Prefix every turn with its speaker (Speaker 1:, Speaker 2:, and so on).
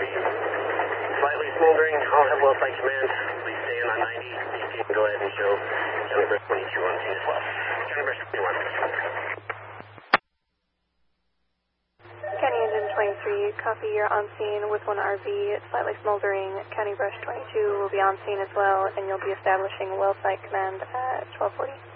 Speaker 1: Slightly smoldering. I'll have well site command. Please stay in on 90. You can go ahead and show County Brush 22 on scene as well. County Brush 21.
Speaker 2: County Engine 23, copy, you're on scene with one RV, slightly smoldering. County Brush 22 will be on scene as well, and you'll be establishing well site command at 1240.